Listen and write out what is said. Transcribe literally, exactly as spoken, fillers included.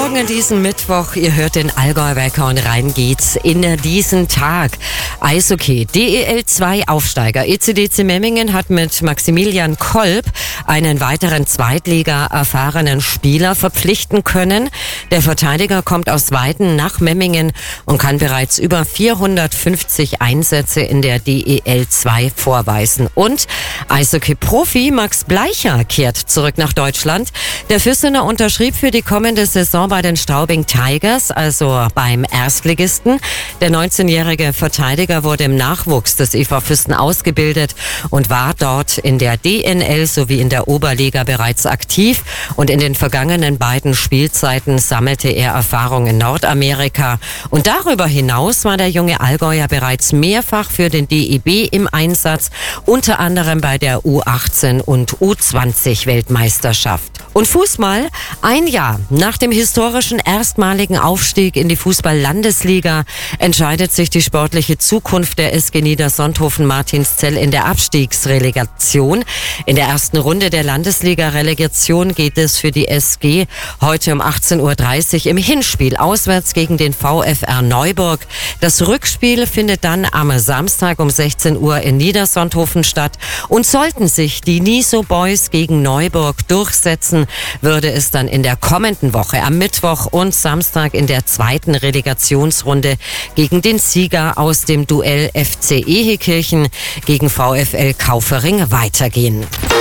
Morgen an diesem Mittwoch. Ihr hört den Allgäu-Wecker und rein geht's in diesen Tag. Eishockey, D E L zwei Aufsteiger. E C D C Memmingen hat mit Maximilian Kolb einen weiteren Zweitliga-erfahrenen Spieler verpflichten können. Der Verteidiger kommt aus Weiden nach Memmingen und kann bereits über vierhundertfünfzig Einsätze in der D E L zwei vorweisen. Und Eishockey-Profi Max Bleicher kehrt zurück nach Deutschland. Der Füssener unterschrieb für die kommende Saison bei den Straubing Tigers, also beim Erstligisten. Der neunzehnjährige Verteidiger wurde im Nachwuchs des E V Füssen ausgebildet und war dort in der D N L sowie in der Oberliga bereits aktiv. Und in den vergangenen beiden Spielzeiten sammelte er Erfahrung in Nordamerika. Und darüber hinaus war der junge Allgäuer bereits mehrfach für den D E B im Einsatz, unter anderem bei der U achtzehn und U zwanzig Weltmeisterschaft. Und Fußball, ein Jahr nach dem historischen erstmaligen Aufstieg in die Fußball-Landesliga entscheidet sich die sportliche Zukunft der S G Niedersonthofen-Martinszell in der Abstiegsrelegation. In der ersten Runde der Landesliga-Relegation geht es für die S G heute um achtzehn Uhr dreißig im Hinspiel auswärts gegen den VfR Neuburg. Das Rückspiel findet dann am Samstag um sechzehn Uhr in Niedersonthofen statt. Und sollten sich die Niso Boys gegen Neuburg durchsetzen, würde es dann in der kommenden Woche am Mittwoch und Samstag in der zweiten Relegationsrunde gegen den Sieger aus dem Duell F C Ehekirchen gegen VfL Kaufering weitergehen.